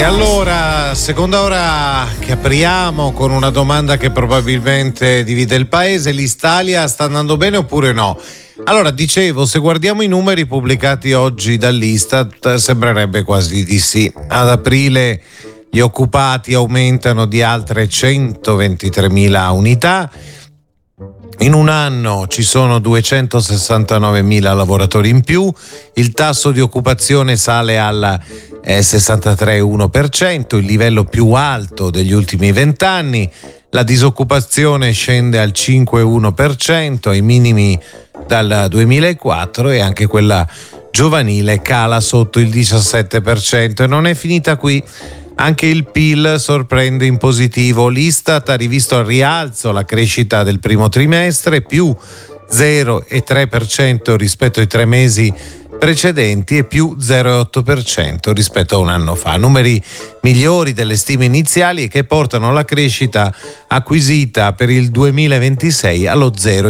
E allora, seconda ora che apriamo con una domanda che probabilmente divide il paese: l'Italia sta andando bene oppure no? Allora, dicevo, se guardiamo i numeri pubblicati oggi dall'Istat, sembrerebbe quasi di sì. Ad aprile gli occupati aumentano di altre 123.000 unità. In un anno ci sono 269.000 lavoratori in più, il tasso di occupazione sale al 63,1%, il livello più alto degli ultimi 20 anni, la disoccupazione scende al 5,1%, ai minimi dal 2004, e anche quella giovanile cala sotto il 17%. E non è finita qui. Anche il PIL sorprende in positivo. L'Istat ha rivisto al rialzo la crescita del primo trimestre, più 0,3% rispetto ai 3 mesi precedenti e più 0,8% rispetto a un anno fa. Numeri migliori delle stime iniziali, che portano la crescita acquisita per il 2026 allo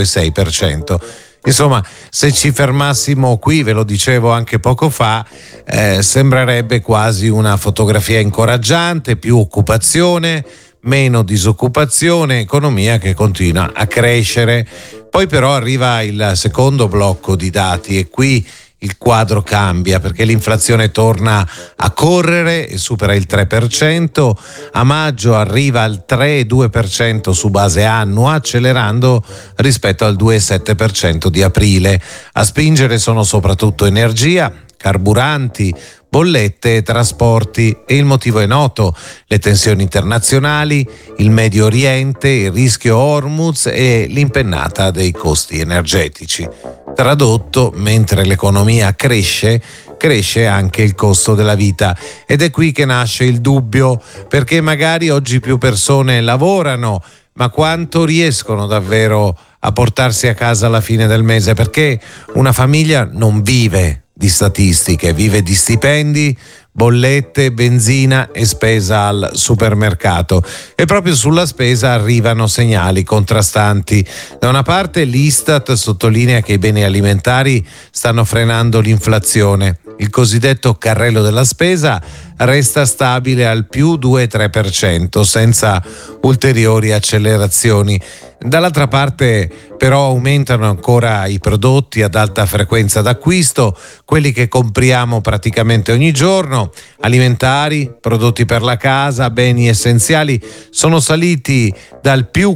0,6%. Insomma, se ci fermassimo qui, ve lo dicevo anche poco fa, sembrerebbe quasi una fotografia incoraggiante: più occupazione, meno disoccupazione, economia che continua a crescere. Poi però arriva il secondo blocco di dati e qui il quadro cambia, perché l'inflazione torna a correre e supera il 3%, a maggio arriva al 3,2% su base annua, accelerando rispetto al 2,7% di aprile. A spingere sono soprattutto energia, carburanti, bollette e trasporti, e il motivo è noto: le tensioni internazionali, il Medio Oriente, il rischio Hormuz e l'impennata dei costi energetici. Tradotto, mentre l'economia cresce anche il costo della vita, ed è qui che nasce il dubbio, perché magari oggi più persone lavorano, ma quanto riescono davvero a portarsi a casa alla fine del mese? Perché una famiglia non vive di statistiche, vive di stipendi, bollette, benzina e spesa al supermercato. E proprio sulla spesa arrivano segnali contrastanti. Da una parte l'Istat sottolinea che i beni alimentari stanno frenando l'inflazione. Il cosiddetto carrello della spesa resta stabile al più 2,3% senza ulteriori accelerazioni. Dall'altra parte però aumentano ancora i prodotti ad alta frequenza d'acquisto, quelli che compriamo praticamente ogni giorno: alimentari, prodotti per la casa, beni essenziali sono saliti dal più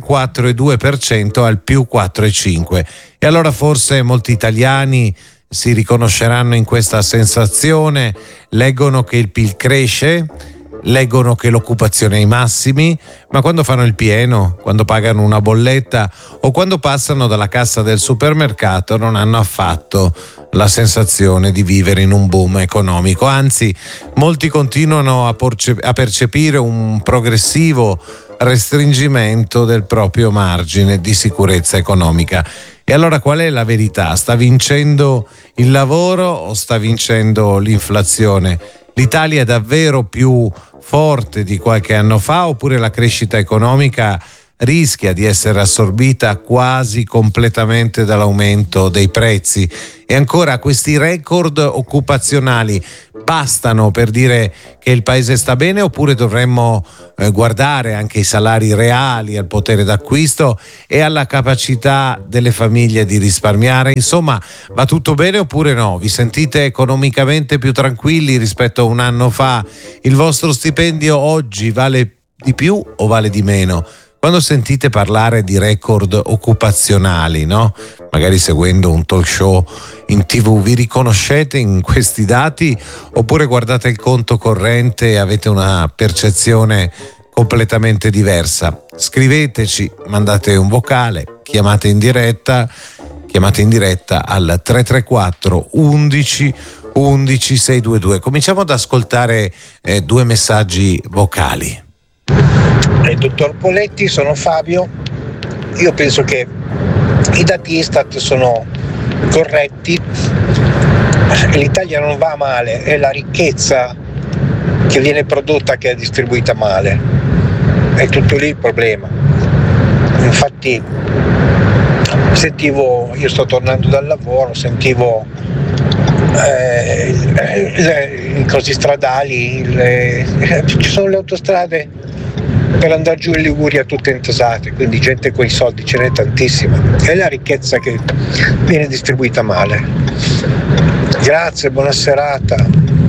4,2% al più 4,5%. E allora forse molti italiani si riconosceranno in questa sensazione, leggono che il PIL cresce, leggono che l'occupazione è ai massimi, ma quando fanno il pieno, quando pagano una bolletta o quando passano dalla cassa del supermercato non hanno affatto la sensazione di vivere in un boom economico. Anzi, molti continuano a percepire un progressivo restringimento del proprio margine di sicurezza economica. E allora qual è la verità? Sta vincendo il lavoro o sta vincendo l'inflazione? L'Italia è davvero più forte di qualche anno fa, oppure la crescita economica rischia di essere assorbita quasi completamente dall'aumento dei prezzi? E ancora, questi record occupazionali bastano per dire che il paese sta bene, oppure dovremmo guardare anche ai salari reali, al potere d'acquisto e alla capacità delle famiglie di risparmiare? Insomma, va tutto bene oppure no? Vi sentite economicamente più tranquilli rispetto a un anno fa? Il vostro stipendio oggi vale di più o vale di meno? Quando sentite parlare di record occupazionali, no? Magari seguendo un talk show in TV, vi riconoscete in questi dati oppure guardate il conto corrente e avete una percezione completamente diversa? Scriveteci, mandate un vocale, chiamate in diretta al 334 11 11 622. Cominciamo ad ascoltare 2 messaggi vocali. Dottor Poletti, sono Fabio. Io penso che i dati Istat sono corretti, l'Italia non va male, è la ricchezza che viene prodotta che è distribuita male, è tutto lì il problema. Infatti io sto tornando dal lavoro, sentivo i cosi stradali, ci sono le autostrade per andare giù in Liguria tutte intasate, quindi gente con i soldi ce n'è tantissima, è la ricchezza che viene distribuita male. Grazie, buona serata.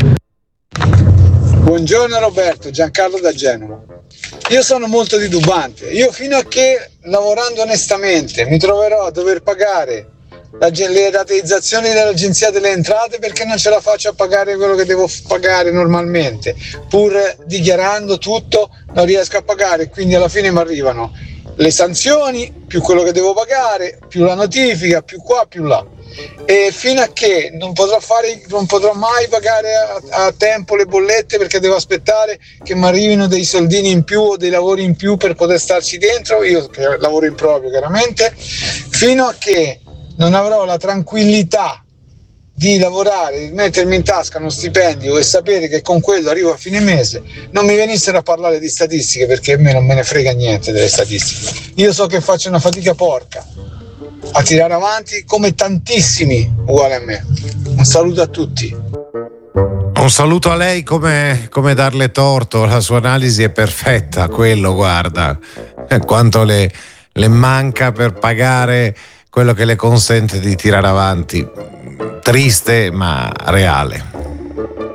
Buongiorno Roberto, Giancarlo da Genova. Io sono molto titubante, io fino a che lavorando onestamente mi troverò a dover pagare le rateizzazioni dell'Agenzia delle Entrate perché non ce la faccio a pagare quello che devo pagare normalmente, pur dichiarando tutto non riesco a pagare, quindi alla fine mi arrivano le sanzioni più quello che devo pagare, più la notifica, più qua, più là, e fino a che non potrò mai pagare a tempo le bollette perché devo aspettare che mi arrivino dei soldini in più o dei lavori in più per poter starci dentro, io che lavoro in proprio chiaramente, fino a che non avrò la tranquillità di lavorare, di mettermi in tasca uno stipendio e sapere che con quello arrivo a fine mese, non mi venissero a parlare di statistiche perché a me non me ne frega niente delle statistiche. Io so che faccio una fatica porca a tirare avanti come tantissimi uguali a me. Un saluto a tutti. Un saluto a lei, come darle torto, la sua analisi è perfetta, quello guarda, quanto le manca per pagare quello che le consente di tirare avanti, triste ma reale.